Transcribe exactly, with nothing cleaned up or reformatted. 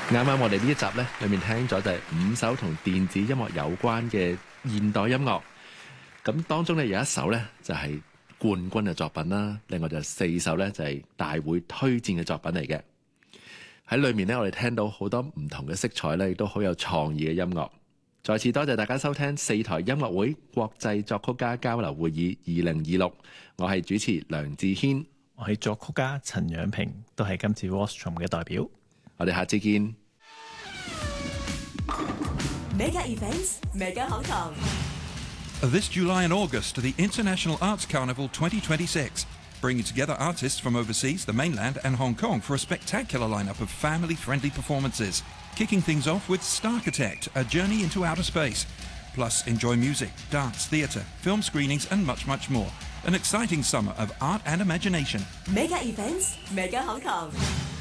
啱啱我哋呢一集咧，裏面聽咗就係五首同電子音樂有關嘅現代音樂。咁當中咧有一首咧就係冠軍嘅作品啦，另外就四首咧就係大會推薦嘅作品嚟嘅。喺裏面咧，我哋聽到好多唔同嘅色彩咧，亦都好有創意嘅音樂。再次多謝大家收聽四台音樂會國際作曲家交流會議二零二六。我係主持梁志軒， 我係作曲家陳仰平，都係今次 Rostrum 嘅代表。 我哋下次見。 Mega Events Mega Hong Kong. This July and August, the International Arts Carnival twenty twenty-six, bringing together artists from overseas, the mainland and Hong Kong for a spectacular lineup of family-friendly performances. Kicking things off with Starchitect, a journey into outer space. Plus, enjoy music, dance, theatre, film screenings and much, much more. An exciting summer of art and imagination. Mega Events Mega Hong Kong.